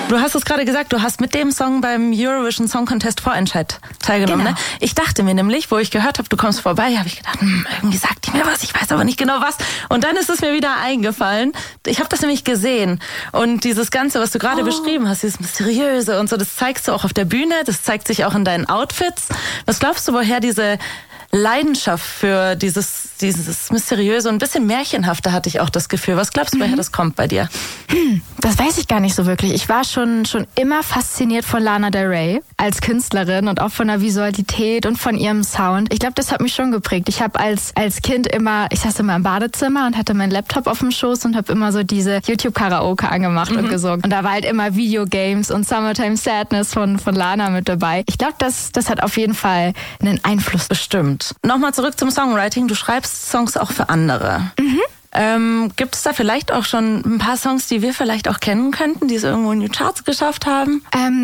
Du hast es gerade gesagt, du hast mit dem Song beim Eurovision Song Contest Vorentscheid teilgenommen. Genau. Ne? Ich dachte mir nämlich, wo ich gehört habe, du kommst vorbei, habe ich gedacht, irgendwie sagt die mir was, ich weiß aber nicht genau was. Und dann ist es mir wieder eingefallen. Ich habe das nämlich gesehen. Und dieses Ganze, was du gerade beschrieben hast, dieses Mysteriöse und so, das zeigst du auch auf der Bühne, das zeigt sich auch in deinen Outfits. Was glaubst du, woher diese Leidenschaft für dieses Mysteriöse und ein bisschen Märchenhafte hatte ich auch das Gefühl. Was glaubst du, woher das kommt bei dir? Das weiß ich gar nicht so wirklich. Ich war schon immer fasziniert von Lana Del Rey als Künstlerin und auch von der Visualität und von ihrem Sound. Ich glaube, das hat mich schon geprägt. Ich habe als Kind ich saß immer im Badezimmer und hatte meinen Laptop auf dem Schoß und habe immer so diese YouTube-Karaoke angemacht und gesungen. Und da war halt immer Videogames und Summertime Sadness von Lana mit dabei. Ich glaube, das hat auf jeden Fall einen Einfluss. Bestimmt. Nochmal zurück zum Songwriting. Du schreibst Songs auch für andere. Gibt es da vielleicht auch schon ein paar Songs, die wir vielleicht auch kennen könnten, die es irgendwo in die Charts geschafft haben?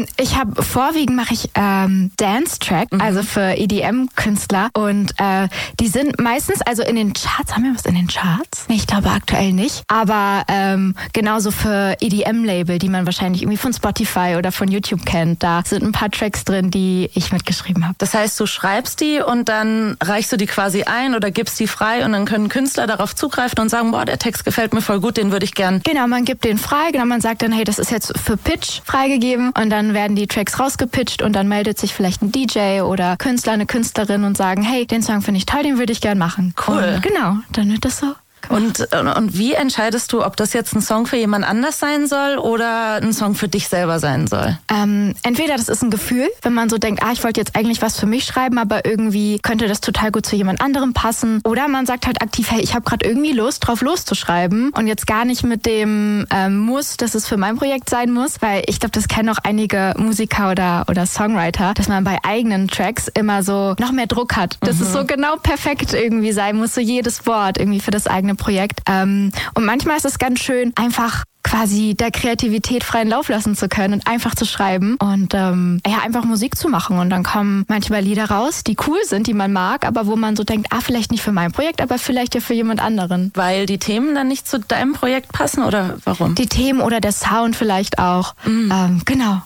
Vorwiegend mache ich Dance-Track, also für EDM-Künstler. Und die sind meistens, also in den Charts, haben wir was in den Charts? Nee, ich glaube aktuell nicht. Aber genauso für EDM-Label, die man wahrscheinlich irgendwie von Spotify oder von YouTube kennt. Da sind ein paar Tracks drin, die ich mitgeschrieben habe. Das heißt, du schreibst die und dann reichst du die quasi ein oder gibst die frei und dann können Künstler darauf zugreifen und sagen, boah, der Text gefällt mir voll gut, den würde ich gern. Genau, man gibt den frei, genau, man sagt dann, hey, das ist jetzt für Pitch freigegeben und dann werden die Tracks rausgepitcht und dann meldet sich vielleicht ein DJ oder Künstler, eine Künstlerin und sagen, hey, den Song finde ich toll, den würde ich gern machen. Cool. Und genau, dann wird das so. Und wie entscheidest du, ob das jetzt ein Song für jemand anders sein soll oder ein Song für dich selber sein soll? Entweder das ist ein Gefühl, wenn man so denkt, ich wollte jetzt eigentlich was für mich schreiben, aber irgendwie könnte das total gut zu jemand anderem passen. Oder man sagt halt aktiv, hey, ich habe gerade irgendwie Lust drauf loszuschreiben und jetzt gar nicht mit dem Muss, dass es für mein Projekt sein muss, weil ich glaube, das kennen auch einige Musiker oder Songwriter, dass man bei eigenen Tracks immer so noch mehr Druck hat. Dass es so genau perfekt irgendwie sein muss, so jedes Wort irgendwie für das eigene Projekt. Und manchmal ist es ganz schön, einfach quasi der Kreativität freien Lauf lassen zu können und einfach zu schreiben und einfach Musik zu machen. Und dann kommen manchmal Lieder raus, die cool sind, die man mag, aber wo man so denkt, vielleicht nicht für mein Projekt, aber vielleicht ja für jemand anderen. Weil die Themen dann nicht zu deinem Projekt passen oder warum? Die Themen oder der Sound vielleicht auch. Genau.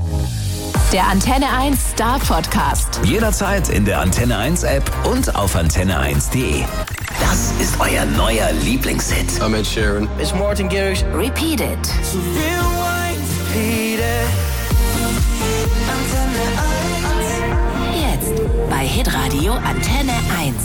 Der Antenne 1 Star Podcast. Jederzeit in der Antenne 1 App und auf antenne1.de. Das ist euer neuer Lieblingshit. I'm Ed Sheeran. It's Martin Garrix. Repeat it. Jetzt bei Hitradio Antenne 1.